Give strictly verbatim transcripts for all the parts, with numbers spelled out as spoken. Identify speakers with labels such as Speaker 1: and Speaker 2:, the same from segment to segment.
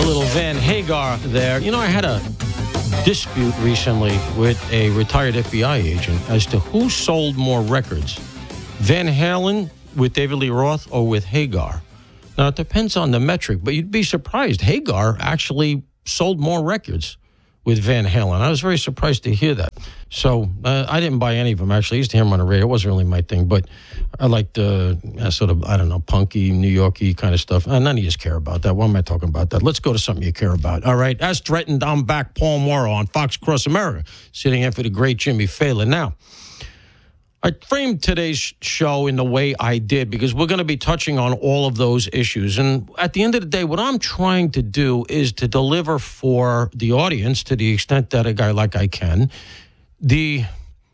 Speaker 1: A little Van Hagar there. You know, I had a dispute recently with a retired F B I agent as to who sold more records, Van Halen with David Lee Roth or with Hagar. Now, it depends on the metric, but you'd be surprised. Hagar actually sold more records with Van Halen. I was very surprised to hear that. So uh, I didn't buy any of them, actually. I used to hear them on the radio. It wasn't really my thing, but I liked uh, sort of, I don't know, punky, New Yorky kind of stuff. Uh, none of you care about that. Why am I talking about that? Let's go to something you care about. All right. As threatened, I'm back, Paul Mauro on Fox Across America, sitting in for the great Jimmy Fallon. Now, I framed today's show in the way I did because we're going to be touching on all of those issues. And at the end of the day, what I'm trying to do is to deliver for the audience, to the extent that a guy like I can, the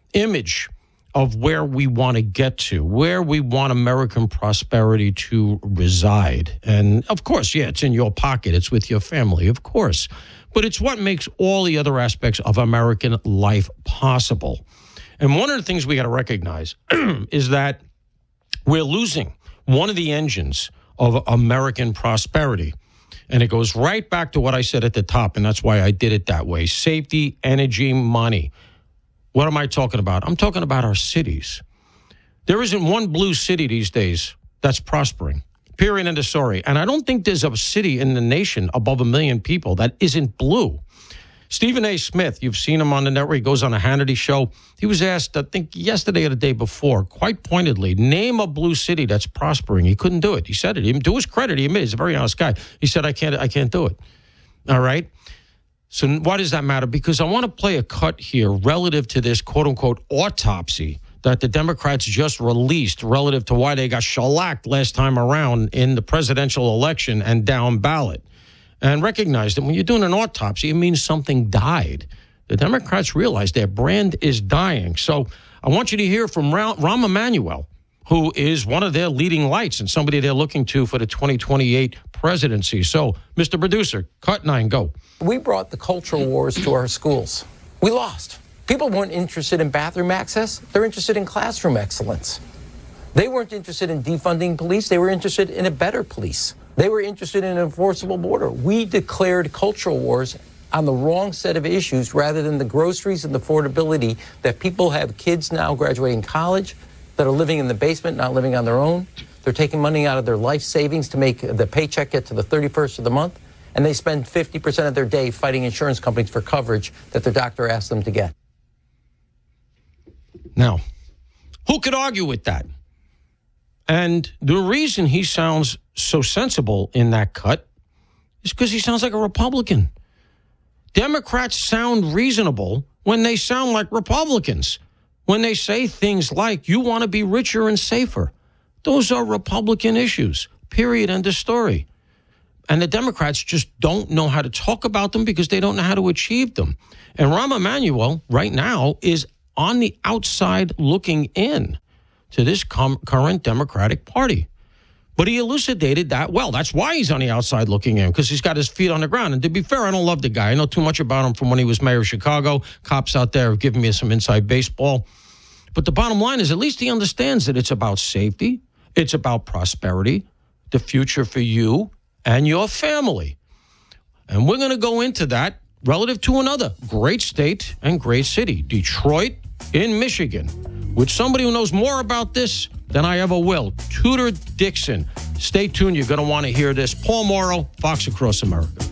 Speaker 1: image of where we want to get to, where we want American prosperity to reside. And of course, yeah, it's in your pocket. It's with your family, of course. But it's what makes all the other aspects of American life possible. And one of the things we got to recognize is that we're losing one of the engines of American prosperity. And it goes right back to what I said at the top, and that's why I did it that way. Safety, energy, money. What am I talking about? I'm talking about our cities. There isn't one blue city these days that's prospering. Period, end of story. And I don't think there's a city in the nation above a million people that isn't blue. Stephen A. Smith, you've seen him on the network. He goes on a Hannity show. He was asked, I think yesterday or the day before, quite pointedly, name a blue city that's prospering. He couldn't do it. He said it. Even to his credit, he admitted he's a very honest guy. He said, I can't, I can't do it. All right? So why does that matter? Because I want to play a cut here relative to this quote-unquote autopsy that the Democrats just released relative to why they got shellacked last time around in the presidential election and down ballot. And recognize that when you're doing an autopsy, it means something died. The Democrats realize their brand is dying. So I want you to hear from Rahm Emanuel, who is one of their leading lights and somebody they're looking to for the twenty twenty-eight presidency. So, Mister Producer, cut nine, go.
Speaker 2: We brought the cultural wars to our schools. We lost. People weren't interested in bathroom access. They're interested in classroom excellence. They weren't interested in defunding police. They were interested in a better police. They were interested in an enforceable border. We declared cultural wars on the wrong set of issues rather than the groceries and the affordability that people have kids now graduating college that are living in the basement, not living on their own. They're taking money out of their life savings to make the paycheck get to the thirty-first of the month, and they spend fifty percent of their day fighting insurance companies for coverage that their doctor asked them to get.
Speaker 1: Now, who could argue with that? And the reason he sounds so sensible in that cut is because he sounds like a Republican. Democrats sound reasonable when they sound like Republicans. When they say things like, you want to be richer and safer. Those are Republican issues, period, end of story. And the Democrats just don't know how to talk about them because they don't know how to achieve them. And Rahm Emanuel right now is on the outside looking in to this com- current Democratic Party. But he elucidated that well. That's why he's on the outside looking in, because he's got his feet on the ground. And to be fair, I don't love the guy. I know too much about him from when he was mayor of Chicago. Cops out there have given me some inside baseball. But the bottom line is at least he understands that it's about safety. It's about prosperity, the future for you and your family. And we're going to go into that relative to another great state and great city, Detroit in Michigan, with somebody who knows more about this than I ever will, Tudor Dixon. Stay tuned. You're going to want to hear this. Paul Mauro, Fox Across America.